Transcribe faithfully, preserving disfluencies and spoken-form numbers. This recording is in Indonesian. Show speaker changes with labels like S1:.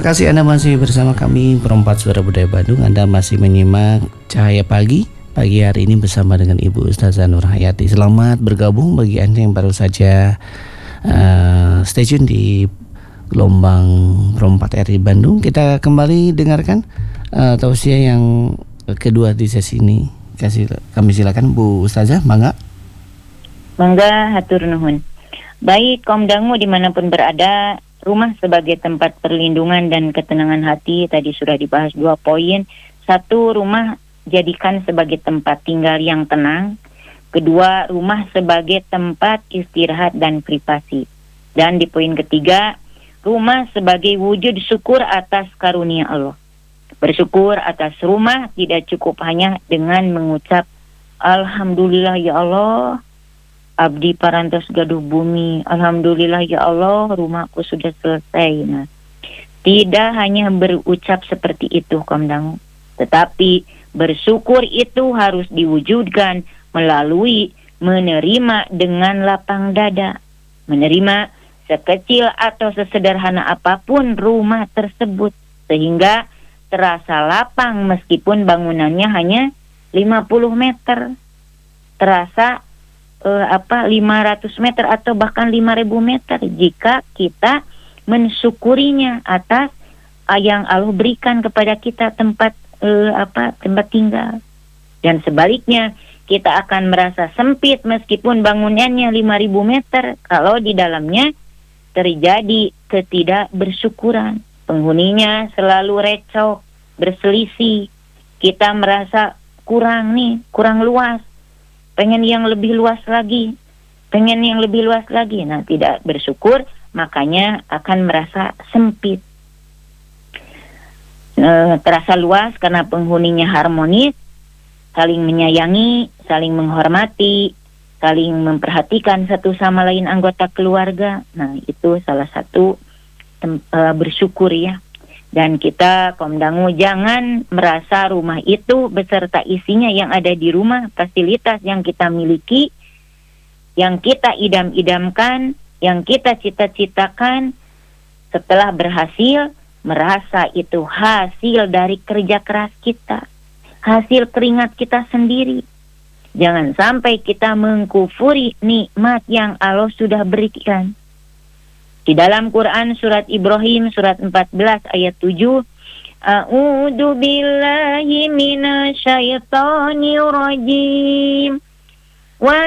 S1: kasih Anda masih bersama kami Perempat Suara Budaya Bandung. Anda masih menyimak Cahaya Pagi. Pagi hari ini bersama dengan Ibu Ustazah Nur Hayati. Selamat bergabung bagi Anda yang baru saja uh, stay tune di gelombang Perempat R I Bandung. Kita kembali dengarkan uh, tausiah yang kedua di sesi ini. Kasih kami silakan Bu Ustazah, mangga.
S2: Mangga, hatur nuhun. Baik, kaum dangu dimanapun berada, rumah sebagai tempat perlindungan dan ketenangan hati tadi sudah dibahas dua poin. Satu, rumah jadikan sebagai tempat tinggal yang tenang. Kedua, rumah sebagai tempat istirahat dan privasi. Dan di poin ketiga, rumah sebagai wujud syukur atas karunia Allah. Bersyukur atas rumah tidak cukup hanya dengan mengucap Alhamdulillah ya Allah, abdi parantos gaduh bumi. Alhamdulillah ya Allah, rumahku sudah selesai. Nah, tidak hanya berucap seperti itu, kaum dangu, tetapi bersyukur itu harus diwujudkan melalui menerima dengan lapang dada. Menerima sekecil atau sesederhana apapun rumah tersebut, sehingga terasa lapang meskipun bangunannya hanya lima puluh meter. Terasa uh, apa lima ratus meter atau bahkan lima ribu meter jika kita mensyukurinya atas uh, yang Allah berikan kepada kita tempat uh, apa tempat tinggal. Dan sebaliknya, kita akan merasa sempit meskipun bangunannya lima ribu meter kalau di dalamnya terjadi ketidakbersyukuran. Penghuninya selalu recok, berselisih. Kita merasa kurang nih, kurang luas. Pengen yang lebih luas lagi. Pengen yang lebih luas lagi. Nah, tidak bersyukur, makanya akan merasa sempit. E, terasa luas karena penghuninya harmonis, saling menyayangi, saling menghormati, saling memperhatikan satu sama lain anggota keluarga. Nah, itu salah satu tem- uh, bersyukur ya. Dan kita, kaum dangu, jangan merasa rumah itu beserta isinya yang ada di rumah, fasilitas yang kita miliki, yang kita idam-idamkan, yang kita cita-citakan, setelah berhasil, merasa itu hasil dari kerja keras kita, hasil keringat kita sendiri. Jangan sampai kita mengkufuri nikmat yang Allah sudah berikan. Di dalam Quran surat Ibrahim surat empat belas ayat tujuh, A'udzu billahi minasyaitonir rajim. Wa